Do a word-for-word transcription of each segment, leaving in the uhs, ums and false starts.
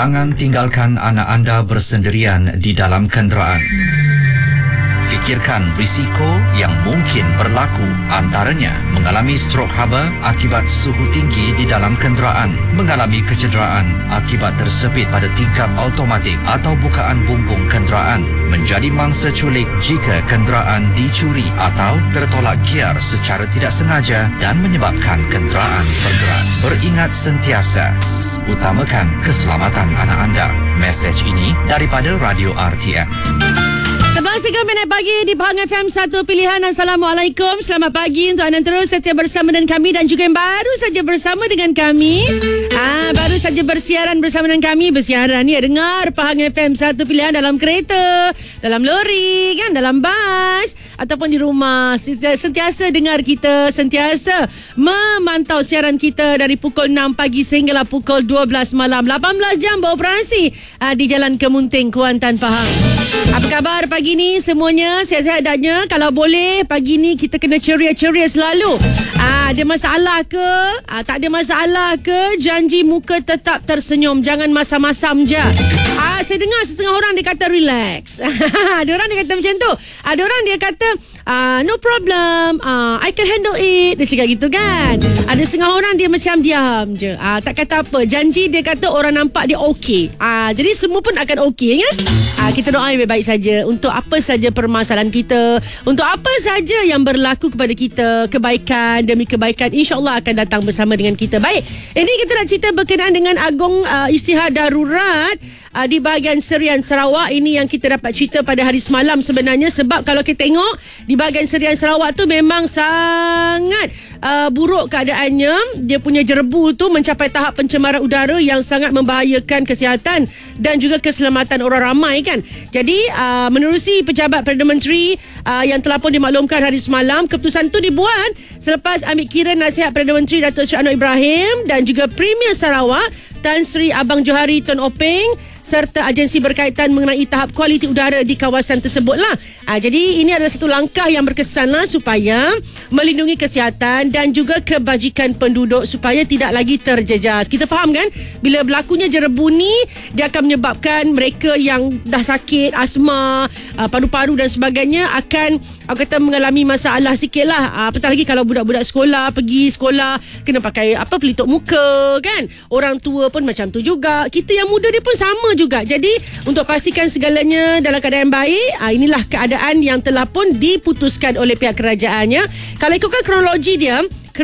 Jangan tinggalkan anak anda bersendirian di dalam kenderaan. Fikirkan risiko yang mungkin berlaku, antaranya mengalami strok haba akibat suhu tinggi di dalam kenderaan, mengalami kecederaan akibat tersepit pada tingkap automatik atau bukaan bumbung kenderaan, menjadi mangsa culik jika kenderaan dicuri atau tertolak gear secara tidak sengaja dan menyebabkan kenderaan bergerak. Beringat sentiasa, utamakan keselamatan anak anda. Mesej ini daripada Radio R T M. sebelas tiga puluh minit pagi di Pahang F M, satu pilihan. Assalamualaikum. Selamat pagi untuk anda terus setia bersama dengan kami dan juga yang baru saja bersama dengan kami. Ah, baru saja bersiaran bersama dengan kami. Bersiaran ni dengar Pahang F M, satu pilihan dalam kereta, dalam lori, kan, dalam bas ataupun di rumah. Sentiasa dengar kita, sentiasa memantau siaran kita dari pukul enam pagi sehinggalah pukul dua belas malam. lapan belas jam beroperasi ah, di Jalan Kemunting, Kuantan, Pahang. Apa khabar pagi ni semuanya? Sihat-sihat adanya? Kalau boleh pagi ni kita kena ceria-ceria selalu. Ah, ada masalah ke? Ah, tak ada masalah ke? Janji muka tetap tersenyum, jangan masam-masam je. Ah, saya dengar setengah orang dia kata relax. Ada orang dia kata macam tu. Ada orang dia kata ah, no problem, ah, I can handle it. Dia cakap gitu kan. Ada setengah orang dia macam diam je. Ah, tak kata apa. Janji dia kata orang nampak dia okey. Ah, jadi semua pun akan okey kan? Ah, kita doa yang baik-baik saja untuk apa saja permasalahan kita, untuk apa saja yang berlaku kepada kita, kebaikan demi kebaikan insya-Allah akan datang bersama dengan kita. Baik, ini kita nak cerita berkenaan dengan agung uh, istihar darurat uh, di bahagian Serian Sarawak. Ini yang kita dapat cerita pada hari semalam sebenarnya, sebab kalau kita tengok di bahagian Serian Sarawak tu memang sangat uh, buruk keadaannya. Dia punya jerebu tu mencapai tahap pencemaran udara yang sangat membahayakan kesihatan dan juga keselamatan orang ramai kan. Jadi uh, menerusi pejabat Perdana Menteri uh, yang telah pun dimaklumkan hari semalam, keputusan itu dibuat selepas ambil kira nasihat Perdana Menteri Datuk Seri Anwar Ibrahim dan juga Premier Sarawak Tan Sri Abang Johari Tun Openg serta agensi berkaitan mengenai tahap kualiti udara di kawasan tersebut lah. Ha, jadi ini adalah satu langkah yang berkesan lah supaya melindungi kesihatan dan juga kebajikan penduduk supaya tidak lagi terjejas. Kita faham kan, bila berlakunya jerebu ni dia akan menyebabkan mereka yang dah sakit asma, uh, paru-paru dan sebagainya akan aku kata mengalami masalah sikit lah. Uh, apatah lagi kalau budak-budak sekolah pergi sekolah kena pakai apa pelitup muka kan. Orang tua pun macam tu juga. Kita yang muda dia pun sama juga. Jadi untuk pastikan segalanya dalam keadaan baik, aa, inilah keadaan yang telah pun diputuskan oleh pihak kerajaannya. Kalau ikutkan kronologi dia,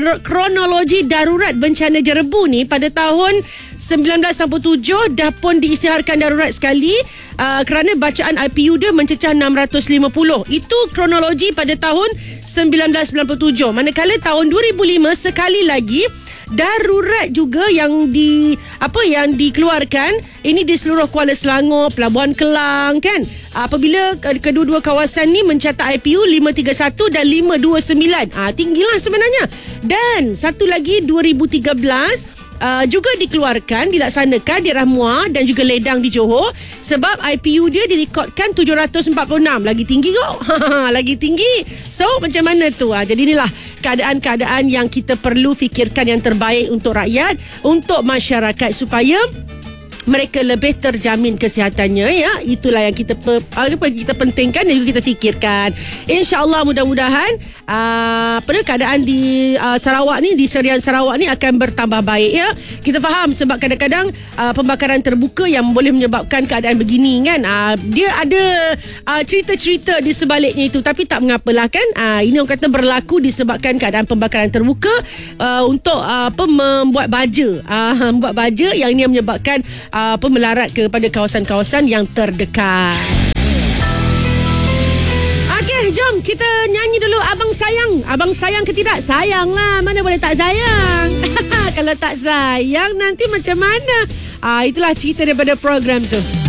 kronologi darurat bencana jerebu ni pada tahun sembilan belas enam puluh tujuh dah pun diisytiharkan darurat sekali uh, kerana bacaan I P U dia mencecah enam ratus lima puluh. Itu kronologi pada tahun sembilan belas sembilan puluh tujuh. Manakala tahun dua ribu lima sekali lagi darurat juga yang di apa yang dikeluarkan ini di seluruh Kuala Selangor, Pelabuhan Kelang kan. Apabila kedua-dua kawasan ni mencatat I P U lima tiga satu dan lima dua sembilan. Ah, tinggilah sebenarnya. Dan satu lagi dua ribu tiga belas Uh, juga dikeluarkan, dilaksanakan di Rahmuah dan juga Ledang di Johor sebab I P U dia direkodkan tujuh ratus empat puluh enam. Lagi tinggi kok. Lagi tinggi. So macam mana tu? Ha, jadi inilah keadaan-keadaan yang kita perlu fikirkan yang terbaik untuk rakyat, untuk masyarakat supaya mereka lebih terjamin kesihatannya ya. Itulah yang kita apa kita pentingkan dan juga kita fikirkan. InsyaAllah mudah-mudahan uh, pada keadaan di uh, Sarawak ni, di Serian Sarawak ni akan bertambah baik ya. Kita faham sebab kadang-kadang uh, pembakaran terbuka yang boleh menyebabkan keadaan begini kan. Uh, dia ada uh, cerita-cerita di sebaliknya itu, tapi tak mengapalah kan. Uh, ini orang kata berlaku disebabkan keadaan pembakaran terbuka uh, untuk uh, apa membuat baja. Uh, membuat baja yang ini menyebabkan uh, apa melarat kepada kawasan-kawasan yang terdekat. Okey, jom kita nyanyi dulu Abang Sayang. Abang sayang ke tidak? Sayang lah. Mana boleh tak sayang? Kalau tak sayang nanti macam mana? Ah, itulah cerita daripada program tu.